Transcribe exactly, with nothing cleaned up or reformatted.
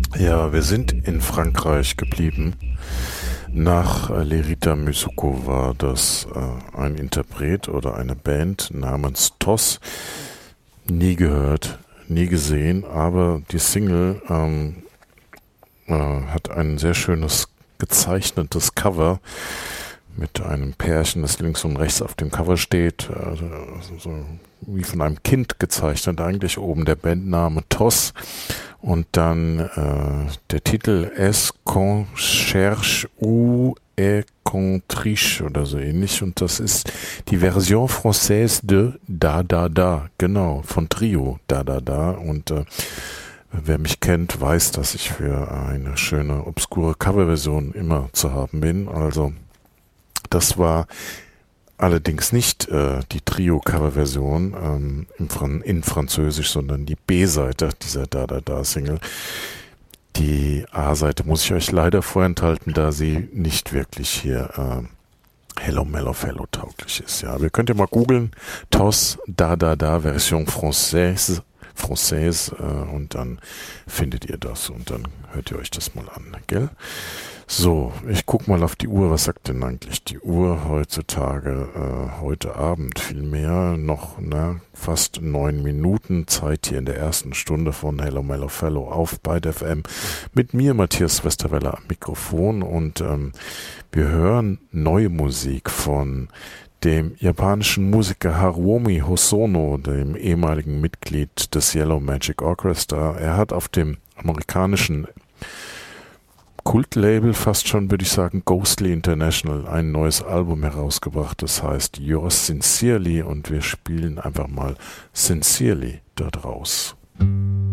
Ja, wir sind in Frankreich geblieben. Nach äh, Lerita Mizuko war das äh, ein Interpret oder eine Band namens T O S. Nie gehört, nie gesehen, aber die Single ähm, äh, hat ein sehr schönes gezeichnetes Cover mit einem Pärchen, das links und rechts auf dem Cover steht, also so wie von einem Kind gezeichnet, eigentlich oben der Bandname T O S und dann äh, der Titel Est qu'on cherche ou est qu'on triche oder so ähnlich, und das ist die Version française de Da Da Da, genau, von Trio Da Da Da. Und äh, wer mich kennt, weiß, dass ich für eine schöne, obskure Coverversion immer zu haben bin. Also das war allerdings nicht äh, die Trio-Cover-Version ähm, im Fran- in Französisch, sondern die B-Seite dieser Da Da Da Single. Die A-Seite muss ich euch leider vorenthalten, da sie nicht wirklich hier äh, Hello Mellow Fellow tauglich ist. Ja, wir könnt ihr mal googeln, T O S Da Da Da Version Française, Française äh, und dann findet ihr das und dann hört ihr euch das mal an, gell? So, ich guck mal auf die Uhr. Was sagt denn eigentlich die Uhr heutzutage, äh, heute Abend vielmehr? Noch na, fast neun Minuten Zeit hier in der ersten Stunde von Hello Mellow Fellow auf Byte F M. Mit mir, Matthias Westerwelle, am Mikrofon, und ähm, wir hören neue Musik von dem japanischen Musiker Haruomi Hosono, dem ehemaligen Mitglied des Yellow Magic Orchestra. Er hat auf dem amerikanischen Kultlabel, fast schon würde ich sagen, Ghostly International, ein neues Album herausgebracht. Das heißt Yours Sincerely, und wir spielen einfach mal Sincerely dort raus.